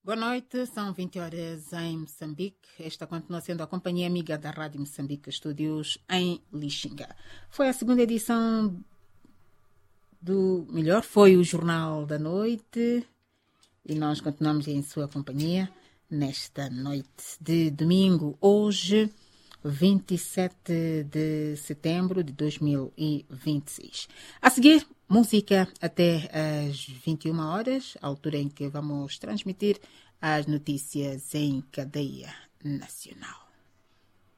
Boa noite, são 20 horas em Moçambique. Esta continua sendo a companhia amiga da Rádio Moçambique Estúdios em Lixinga. Foi a segunda edição do Melhor, foi o Jornal da Noite e nós continuamos em sua companhia nesta noite de domingo, hoje 27 de setembro de 2026. A seguir, música até às 21 horas, a altura em que vamos transmitir as notícias em cadeia nacional.